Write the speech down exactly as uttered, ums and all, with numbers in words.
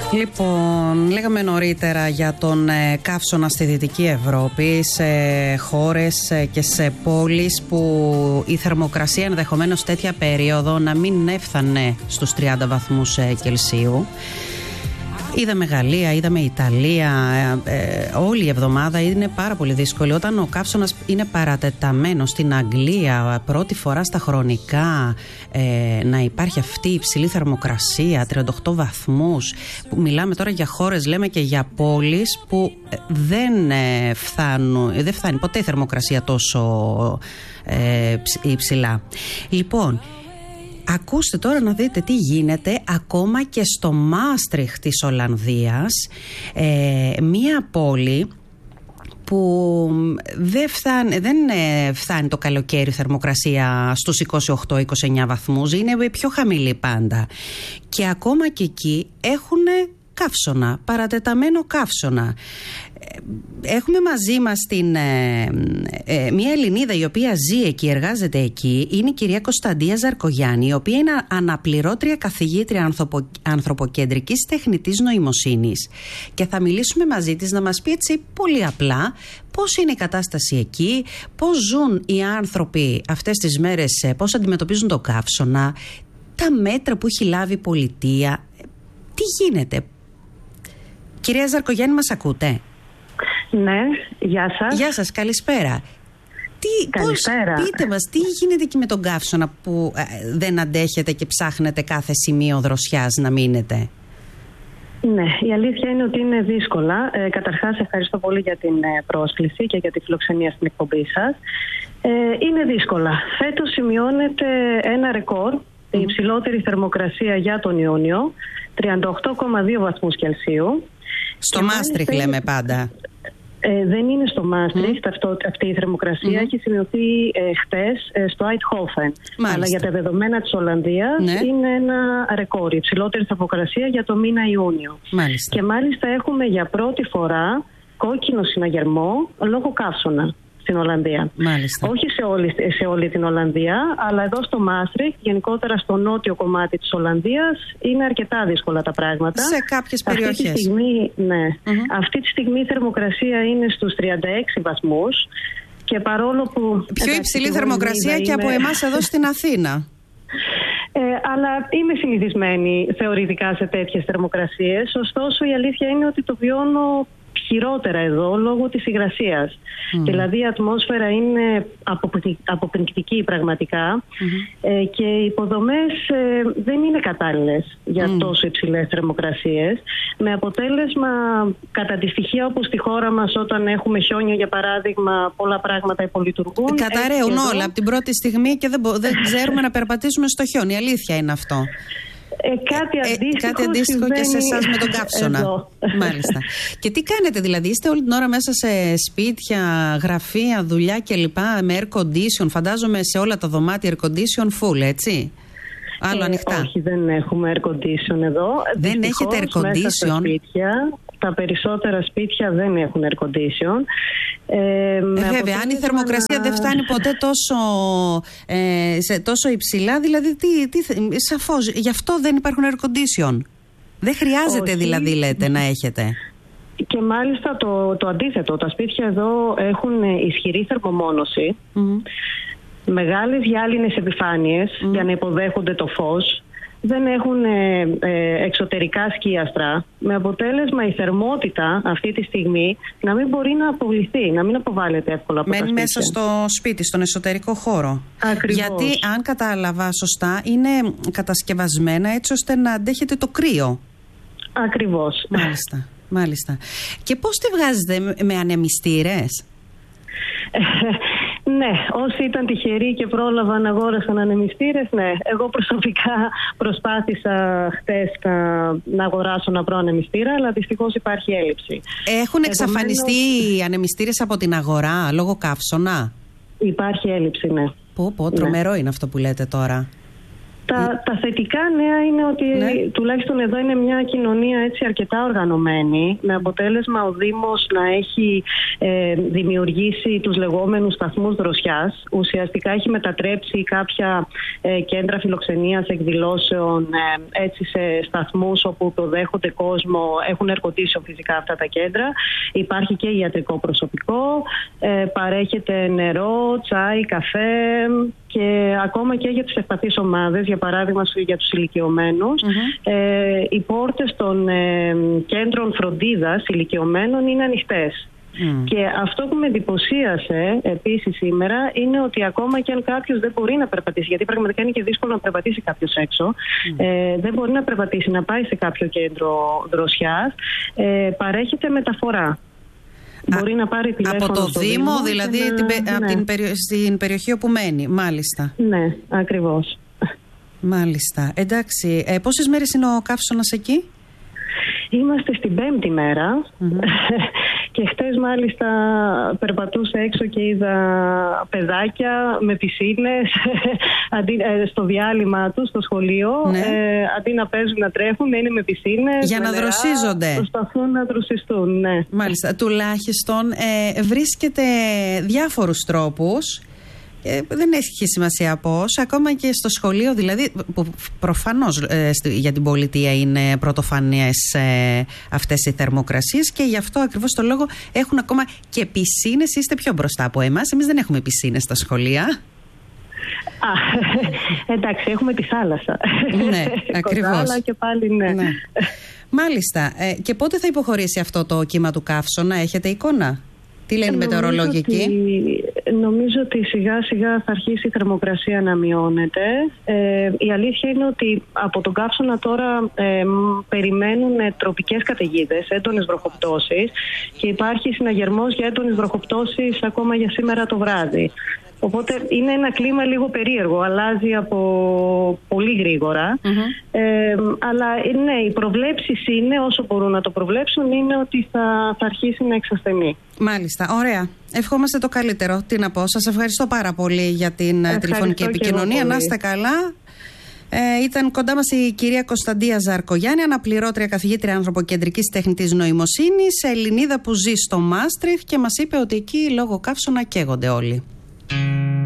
Λοιπόν, λέγαμε νωρίτερα για τον ε, καύσωνα στη Δυτική Ευρώπη, σε χώρες ε, και σε πόλεις που η θερμοκρασία ενδεχομένως τέτοια περίοδο να μην έφτανε στους τριάντα βαθμούς ε, Κελσίου. Είδαμε Γαλλία, είδαμε Ιταλία, ε, ε, όλη η εβδομάδα είναι πάρα πολύ δύσκολη. Όταν ο καύσωνας είναι παρατεταμένος στην Αγγλία, πρώτη φορά στα χρονικά ε, να υπάρχει αυτή η υψηλή θερμοκρασία, τριάντα οκτώ βαθμούς, που μιλάμε τώρα για χώρες, λέμε και για πόλεις που δεν, ε, φτάνουν, δεν φτάνει ποτέ η θερμοκρασία τόσο ε, υψηλά. Λοιπόν, ακούστε τώρα να δείτε τι γίνεται ακόμα και στο Μάστριχτ της Ολλανδίας, ε, μία πόλη που δεν φτάνει, δεν φτάνει το καλοκαίρι θερμοκρασία στους είκοσι οκτώ είκοσι εννιά βαθμούς, είναι πιο χαμηλή πάντα. Και ακόμα και εκεί έχουν καύσωνα, παρατεταμένο καύσωνα. Έχουμε μαζί μας την, ε, ε, μια Ελληνίδα η οποία ζει εκεί, εργάζεται εκεί. Είναι η κυρία Κωνσταντία Ζαρκογιάννη, η οποία είναι αναπληρώτρια καθηγήτρια ανθρωπο, ανθρωποκεντρικής τεχνητής νοημοσύνης. Και θα μιλήσουμε μαζί της να μας πει έτσι πολύ απλά πώς είναι η κατάσταση εκεί, πώς ζουν οι άνθρωποι αυτές τις μέρες, πώς αντιμετωπίζουν το καύσωνα, τα μέτρα που έχει λάβει η πολιτεία. Τι γίνεται? Κυρία Ζαρκογιάννη, μας ακούτε? Ναι, γεια σας. Γεια σας, καλησπέρα. Τι, καλησπέρα. Πώς, πείτε μας, τι γίνεται εκεί με τον καύσωνα που ε, δεν αντέχετε και ψάχνετε κάθε σημείο δροσιάς να μείνετε? Ναι, η αλήθεια είναι ότι είναι δύσκολα. Ε, καταρχάς, ευχαριστώ πολύ για την ε, πρόσκληση και για τη φιλοξενία στην εκπομπή σας. Ε, είναι δύσκολα. Φέτος σημειώνεται ένα ρεκόρ, mm. η υψηλότερη θερμοκρασία για τον Ιούνιο, τριάντα οκτώ κόμμα δύο βαθμούς Κελσίου. Στο Μάστριχτ λέμε πάντα. Ε, δεν είναι στο Μάστριχτ mm. αυτό, αυτή η θερμοκρασία. Mm. Έχει σημειωθεί ε, χτες ε, στο Άιτχόφεν. Αλλά για τα δεδομένα της Ολλανδίας ναι. είναι ένα ρεκόρ. Η υψηλότερη θερμοκρασία για το μήνα Ιούνιο. Μάλιστα. Και μάλιστα έχουμε για πρώτη φορά κόκκινο συναγερμό λόγω καύσωνα στην Ολλανδία. Μάλιστα. Όχι σε όλη, σε όλη την Ολλανδία, αλλά εδώ στο Μάστριχτ, γενικότερα στο νότιο κομμάτι της Ολλανδίας, είναι αρκετά δύσκολα τα πράγματα. Σε κάποιες περιοχές. Αυτή τη στιγμή, ναι, mm-hmm. αυτή τη στιγμή η θερμοκρασία είναι στους τριάντα έξι βαθμούς και παρόλο που... Πιο υψηλή θερμοκρασία είμαι... και από εμάς εδώ στην Αθήνα. Ε, αλλά είμαι συνηθισμένη θεωρητικά σε τέτοιες θερμοκρασίες. Ωστόσο, η αλήθεια είναι ότι το βιώνω χειρότερα εδώ λόγω της υγρασίας. Mm. Δηλαδή η ατμόσφαιρα είναι αποπνικτική πραγματικά mm-hmm. ε, και οι υποδομές ε, δεν είναι κατάλληλες για mm. τόσο υψηλές θερμοκρασίες, με αποτέλεσμα κατά τη στοιχεία όπως στη χώρα μας όταν έχουμε χιόνια για παράδειγμα πολλά πράγματα υπολειτουργούν. Καταραίουν όλα εδώ... από την πρώτη στιγμή και δεν, μπο... δεν ξέρουμε να περπατήσουμε στο χιόνι. Η αλήθεια είναι αυτό. Ε, κάτι αντίστοιχο, ε, κάτι αντίστοιχο και σε εσάς με τον καύσωνα. Μάλιστα. Και τι κάνετε δηλαδή? Είστε όλη την ώρα μέσα σε σπίτια, γραφεία, δουλειά κλπ. Με air condition? Φαντάζομαι σε όλα τα δωμάτια air condition full, έτσι? Άλλο ε, ανοιχτά? Όχι, δεν έχουμε air condition εδώ. Δεν Δυστυχώς, έχετε air condition? Μέσα στα σπίτια, τα περισσότερα σπίτια δεν έχουν air condition. Ε, ε, βέβαια, αν η θερμοκρασία να... δεν φτάνει ποτέ τόσο, ε, σε, τόσο υψηλά, δηλαδή τι, τι, σαφώς, γι' αυτό δεν υπάρχουν air condition. Δεν χρειάζεται. Όχι. Δηλαδή, λέτε, να έχετε. Και μάλιστα το, το αντίθετο. Τα σπίτια εδώ έχουν ισχυρή θερμομόνωση, mm-hmm. μεγάλες γυάλινες επιφάνειες mm-hmm. για να υποδέχονται το φως. Δεν έχουν ε, ε, εξωτερικά σκίαστρα, με αποτέλεσμα η θερμότητα αυτή τη στιγμή να μην μπορεί να αποβληθεί, να μην αποβάλλεται εύκολα από τα σπίτια. Μένει μέσα στο σπίτι, στον εσωτερικό χώρο. Ακριβώς. Γιατί αν κατάλαβα σωστά είναι κατασκευασμένα έτσι ώστε να αντέχετε το κρύο. Ακριβώς. Μάλιστα, μάλιστα. Και πώς τη βγάζετε, με ανεμιστήρες? Ναι, όσοι ήταν τυχεροί και πρόλαβαν να αγόρασαν ανεμιστήρες, ναι. Εγώ προσωπικά προσπάθησα χτες να, να αγοράσω να βρω ανεμιστήρα, αλλά δυστυχώς υπάρχει έλλειψη. Έχουν εξαφανιστεί οι ανεμιστήρες από την αγορά λόγω καύσωνα? Υπάρχει έλλειψη, ναι. Πω, πω, τρομερό ναι. είναι αυτό που λέτε τώρα. Τα, τα θετικά νέα είναι ότι ναι. τουλάχιστον εδώ είναι μια κοινωνία έτσι αρκετά οργανωμένη, με αποτέλεσμα ο Δήμος να έχει ε, δημιουργήσει τους λεγόμενους σταθμούς δροσιάς. Ουσιαστικά έχει μετατρέψει κάποια ε, κέντρα φιλοξενίας, εκδηλώσεων ε, έτσι σε σταθμούς όπου το δέχονται κόσμο. Έχουν εργοτήσιο φυσικά αυτά τα κέντρα. Υπάρχει και ιατρικό προσωπικό, ε, παρέχεται νερό, τσάι, καφέ και ακόμα και για τις ευπαθείς ομάδες, για παράδειγμα για τους ηλικιωμένους. Mm-hmm. Ε, οι πόρτες των ε, κέντρων φροντίδας ηλικιωμένων είναι ανοιχτές. Mm. Και αυτό που με εντυπωσίασε επίσης σήμερα είναι ότι ακόμα και αν κάποιος δεν μπορεί να περπατήσει, γιατί πραγματικά είναι και δύσκολο να περπατήσει κάποιος έξω, mm. ε, δεν μπορεί να περπατήσει, να πάει σε κάποιο κέντρο δροσιάς, ε, παρέχεται μεταφορά. Μπορεί να πάρει τηλέφωνο από το Δήμο, Δήμο δηλαδή να... την, ναι. από την περιο... στην περιοχή όπου μένει, μάλιστα. Ναι, ακριβώς. Μάλιστα. Εντάξει, ε, πόσες μέρες είναι ο καύσωνας εκεί? Είμαστε στην πέμπτη μέρα mm-hmm. και χτες μάλιστα περπατούσα έξω και είδα παιδάκια με πισίνες αντί, ε, στο διάλειμμα τους στο σχολείο, ναι. ε, αντί να παίζουν να τρέχουν, είναι με πισίνες. Για με να νερά, δροσίζονται. Προσπαθούν να δροσιστούν, ναι. Μάλιστα. Τουλάχιστον ε, βρίσκεται διάφορους τρόπους. Ε, δεν έχει σημασία πώς, ακόμα και στο σχολείο δηλαδή, που προφανώς ε, για την πολιτεία είναι πρωτοφανές ε, αυτές οι θερμοκρασίες και γι' αυτό ακριβώς το λόγο έχουν ακόμα και πισίνες. Είστε πιο μπροστά από εμάς, εμείς δεν έχουμε πισίνες στα σχολεία. Α, εντάξει, έχουμε τη θάλασσα. Ναι, ακριβώς. Αλλά και πάλι ναι. ναι. Μάλιστα, ε, και πότε θα υποχωρήσει αυτό το κύμα του καύσωνα, έχετε εικόνα? Τι λένε οι μετεωρολόγοι εκεί? Νομίζω ότι σιγά σιγά θα αρχίσει η θερμοκρασία να μειώνεται. Ε, η αλήθεια είναι ότι από τον καύσωνα τώρα ε, περιμένουν τροπικές καταιγίδες, έντονες βροχοπτώσεις και υπάρχει συναγερμός για έντονες βροχοπτώσεις ακόμα για σήμερα το βράδυ. Οπότε είναι ένα κλίμα λίγο περίεργο, αλλάζει από πολύ γρήγορα. Mm-hmm. Ε, αλλά ναι, οι προβλέψεις είναι, όσο μπορούν να το προβλέψουν, είναι ότι θα, θα αρχίσει να εξασθενεί. Μάλιστα, ωραία. Ευχόμαστε το καλύτερο. Τι να πω, σας ευχαριστώ πάρα πολύ για την ευχαριστώ τηλεφωνική επικοινωνία. Να είστε καλά. Ε, ήταν κοντά μας η κυρία Κωνσταντία Ζαρκογιάννη, αναπληρώτρια καθηγήτρια ανθρωποκεντρικής τεχνητής νοημοσύνης, Ελληνίδα που ζει στο Μάστριχτ και μας είπε ότι εκεί λόγω καύσωνα καίγονται όλοι.